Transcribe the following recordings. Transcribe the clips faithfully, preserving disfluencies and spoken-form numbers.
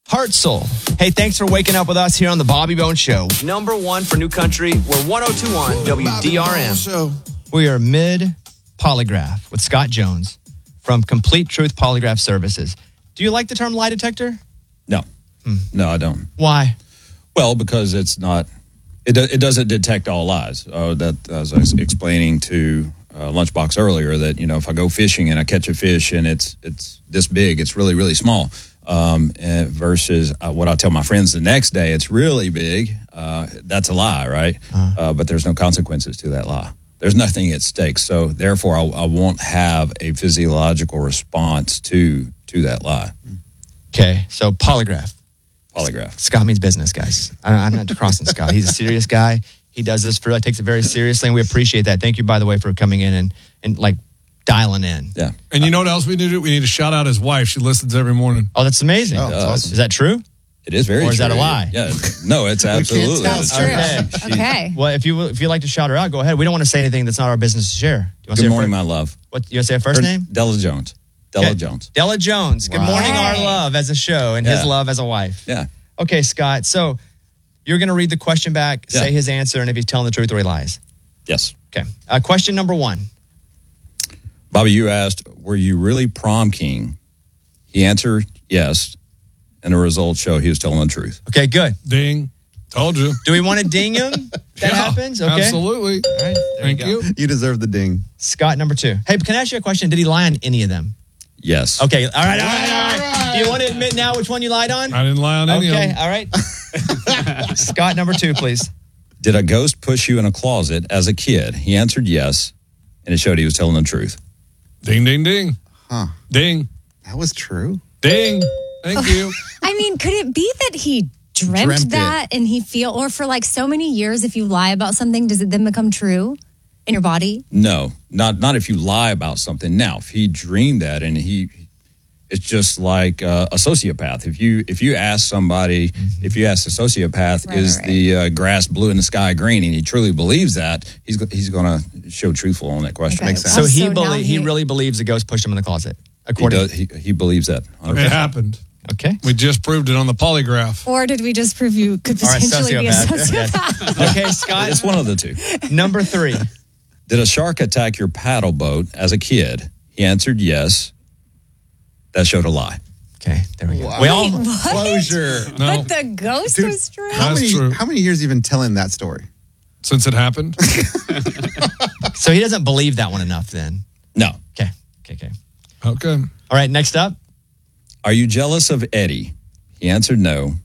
Hartzell. Hey, thanks for waking up with us here on the Bobby Bones Show. Number one for New Country. We're one oh two point one W D R M. We are mid-polygraph with Scott Jones from Complete Truth Polygraph Services. Do you like the term lie detector? No. Hmm. No, I don't. Why? Well, because it's not, it, do, it doesn't detect all lies. Uh, that, as I was explaining to uh, Lunchbox earlier, that, you know, if I go fishing and I catch a fish and it's it's this big, it's really, really small. Um, and versus uh, what I tell my friends the next day, it's really big. Uh, that's a lie, right? Uh-huh. Uh, but there's no consequences to that lie. There's nothing at stake. So therefore, I, I won't have a physiological response to to that lie. Okay, so polygraph. Polygraph. Scott means business, guys. I, I'm not crossing Scott. He's a serious guy. He does this for, takes it very seriously, and we appreciate that. Thank you, by the way, for coming in and, and like, dialing in. Yeah. And you know what else we need to do? We need to shout out his wife. She listens every morning. Oh, that's amazing. Oh, that's awesome. Is that true? It is very true. Or is that a lie? Yeah. No, it's absolutely. That's true. Okay. Okay. Well, if you if you like to shout her out, go ahead. We don't want to say anything that's not our business to share. Do you want to Good say her morning, fir- my love. What you want to say her first Her- name? Della Jones. Della Okay. Jones. Della Jones. Good Wow. morning, our Hey. love as a show and his Yeah. love as a wife. Yeah. Okay, Scott. So you're going to read the question back, Yeah. say his answer, and if he's telling the truth or he lies. Yes. Okay. Uh, question number one. Bobby, you asked, were you really prom king? He answered yes, and the results show he was telling the truth. Okay, good. Ding. Told you. Do we want to ding him? That Yeah, happens? Okay. Absolutely. All right. There Thank you. you. go. You deserve the ding. Scott, number two. Hey, can I ask you a question? Did he lie on any of them? Yes. Okay. All right. All right. All right. Do you want to admit now which one you lied on? I didn't lie on any Okay. of them. All right. Scott, number two, please. Did a ghost push you in a closet as a kid? He answered yes, and it showed he was telling the truth. Ding, ding, ding. Huh. Ding. That was true. Ding. Thank you. I mean, could it be that he dreamt, Dreamt that and he feel, or for like so many years, if you lie about something, does it then become true in your body? No, not not if you lie about something. Now, if he dreamed that and he, it's just like uh, a sociopath. If you if you ask somebody, if you ask a sociopath, Right, is right. the uh, grass blue and the sky green, and he truly believes that, he's go- he's going to show truthful on that question. Okay. Makes sense. So Oh, he so now belie- he he- really believes the ghost pushed him in the closet. He, According. does, he, he believes that. It happened. Okay. We just proved it on the polygraph. Or did we just prove you could All right, potentially be a sociopath. sociopath? Okay, Scott. It's one of the two. Number three. Did a shark attack your paddle boat as a kid? He answered yes. That showed a lie. Okay, there we go. Wow. We all. Wait, what? Closure. No, But the ghost Dude, was true? How That's many, true. how many years have you been telling that story? since it happened. So he doesn't believe that one enough then. No. Okay. Okay. Okay. Okay. All right. Next up. Are you jealous of Eddie? He answered no. And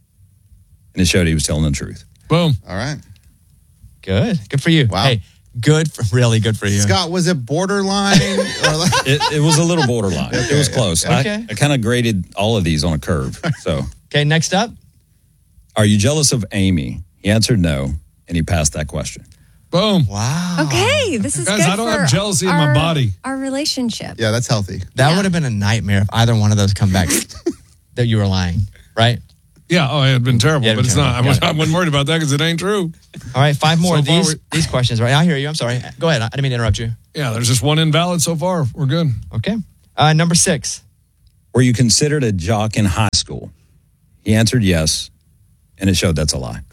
it showed he was telling the truth. Boom. All right. Good. Good for you. Wow. Hey, good. For, really good for you. Scott, was it borderline? or like, It, it was a little borderline. It was close. Okay. I, I kind of graded all of these on a curve. So, Okay. Next up. are you jealous of Amy? He answered no, and he passed that question. Boom. Wow. Okay, this is Guys, good I don't for have jealousy in my our- body. Our relationship. yeah, that's healthy. That Yeah. would have been a nightmare if either one of those come back that you were lying, right? Yeah, oh, it had been terrible, Yeah, but it's terrible. not. I, Got was, it. I wasn't worried about that because it ain't true. All right, five more So of far these we- these questions, right? I hear you. I'm sorry. Go ahead. I didn't mean to interrupt you. Yeah, there's just one invalid so far. We're good. Okay. Uh, number six. Were you considered a jock in high school? He answered yes, and it showed that's a lie.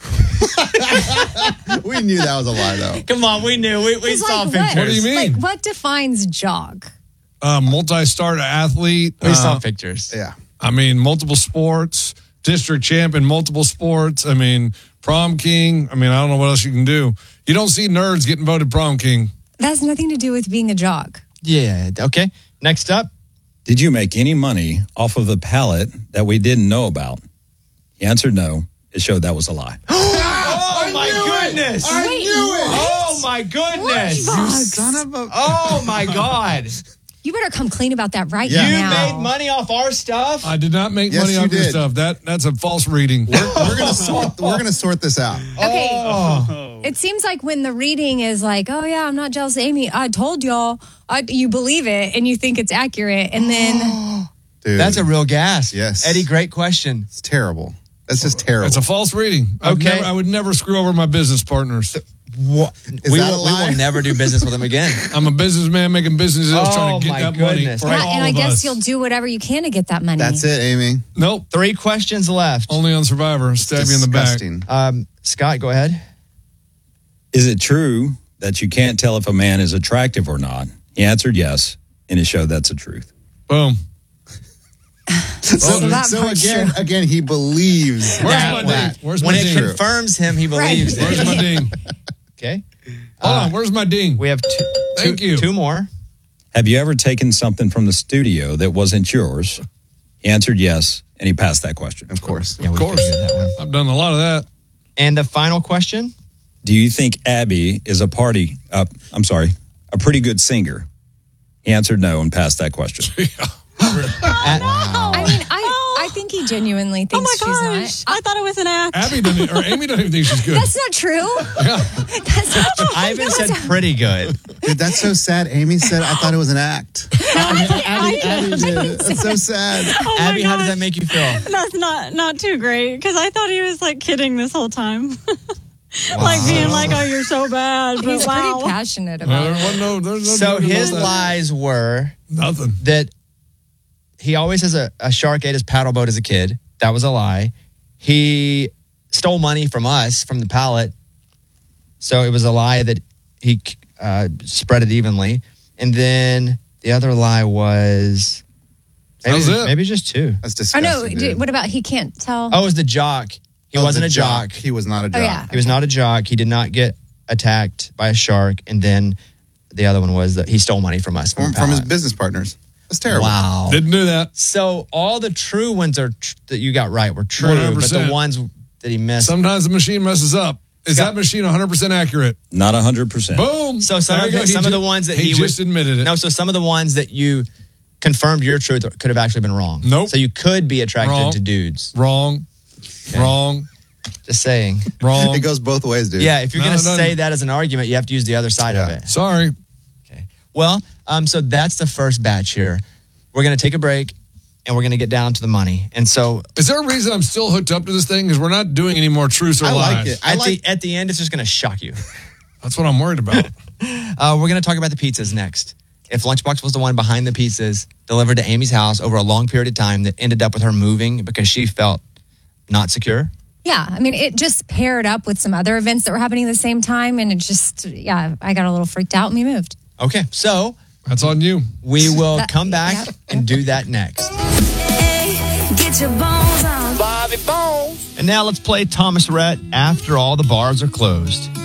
We knew that was a lie, though. Come on, we knew. We, we It's saw like pictures. What do you mean? Like, what defines jog? Uh, multi-star athlete. We saw uh, pictures. Yeah. I mean, multiple sports, district champ in multiple sports. I mean, prom king. I mean, I don't know what else you can do. You don't see nerds getting voted prom king. That has nothing to do with being a jog. Yeah. Okay. Next up. Did you make any money off of the pallet that we didn't know about? He answered no. It showed that was a lie. Oh, my goodness. I Wait, knew it. Oh, my goodness. Lunchbox. Son of a. Oh, my God. You better come clean about that right Yeah. You now. made money off our stuff? I did not make Yes, money you off your did. stuff. That That's a false reading. We're gonna sort. We're gonna sort this out. Okay. Oh. It seems like when the reading is like, oh, yeah, I'm not jealous of Amy. I told y'all. I, you believe it and you think it's accurate. And then, Dude, That's a real gas. Yes. Eddie, great question. it's terrible. That's just terrible. It's a false reading. I've Okay. never- I would never screw over my business partners. What? Is we, that will, a we lie? will never do business with him again. I'm a businessman making business deals Oh, trying to get my that goodness. money for Yeah, all and I of guess us. you'll do whatever you can to get that money. That's it, Amy. Nope. Three questions left. Only on Survivor. Stab you in the back. Disgusting. Um, Scott, go ahead. Is it true that you can't tell if a man is attractive or not? He answered yes, and it showed that's the truth. Boom. So, So that so part's again, true. again, he believes Where's that. my that. ding? Where's When my it ding? confirms him, he believes Where's it. my ding? Okay. Hold on. Where's my ding? We have two, Thank two, you. two more. Have you ever taken something from the studio that wasn't yours? He answered yes, and he passed that question. Of course. Yeah, we Of course. figured that one. I've done a lot of that. And the final question. Do you think Abby is a party, uh, I'm sorry, a pretty good singer? He answered no and passed that question. I mean, I, I think he genuinely Oh thinks my gosh. she's not. I thought it was an act. Abby doesn't, or Amy doesn't even think she's good. That's not true. That's not true. Ivan said pretty good. Dude, that's so sad. Amy said, I thought it was an act. Abby, Abby did. That's so sad. Oh my Abby, how does gosh. that make you feel? That's not not too great because I thought he was like kidding this whole time. Like being like, "Oh, you're so bad." But He's wow. pretty passionate Uh, about there it. wasn't no, there's no So joke about his that. lies were Nothing. that he always has a, a shark ate his paddle boat as a kid. That was a lie. He stole money from us, from the pallet. So it was a lie that he uh, spread it evenly. And then the other lie was maybe, That was it. maybe just two. That's Oh disgusting. no! dude. Dude, what about he can't tell? Oh, it was the jock. He Oh, wasn't the a jock. He was not a jock. Oh, yeah. He was not a jock. He did not get attacked by a shark. And then the other one was that he stole money from us. From, From, the from his pallet. business partners. That's terrible. Wow. Didn't do that. So all the true ones are tr- that you got right were true, one hundred but percent. the ones that he missed. Sometimes the machine messes up. Is Scott- that machine one hundred percent accurate? Not one hundred percent. Boom. so some There of you the, go. He some of ju- the ones that he, he, just would, admitted it. no. So some of the ones that you confirmed your truth could have actually been wrong. Nope. So you could be attracted Wrong. to dudes. Wrong. Wrong. Just saying. Wrong. It goes both ways, dude. Yeah. If you're No, going it to doesn't. say that as an argument, you have to use the other side of Yeah. it. Sorry. Okay. Well, um, so that's the first batch here. We're going to take a break, and we're going to get down to the money. And so Is there a reason I'm still hooked up to this thing? Because we're not doing any more truths or I lies. like it. I at like the at the end, it's just going to shock you. That's what I'm worried about. Uh, we're going to talk about the pizzas next. If Lunchbox was the one behind the pizzas delivered to Amy's house over a long period of time that ended up with her moving because she felt not secure. Yeah, I mean, it just paired up with some other events that were happening at the same time, and it just, yeah, I got a little freaked out, and we moved. Okay, so That's on you. we will That- come back yeah. and do that next. Get your bones on. And now let's play Thomas Rhett After All the Bars Are Closed.